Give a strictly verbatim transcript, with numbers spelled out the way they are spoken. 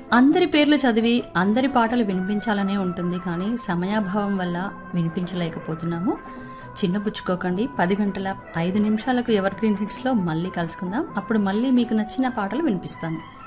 అందరి పేర్లు చదివి అందరి పాటలు వినిపించాలనే ఉంటుంది, కానీ సమయాభావం వల్ల వినిపించలేకపోతున్నాము. చిన్నపుచ్చుకోకండి. పది గంటల ఐదు నిమిషాలకు ఎవర్ గ్రీన్ హిట్స్లో మళ్ళీ కలుసుకుందాం. అప్పుడు మళ్ళీ మీకు నచ్చిన పాటలు వినిపిస్తాను.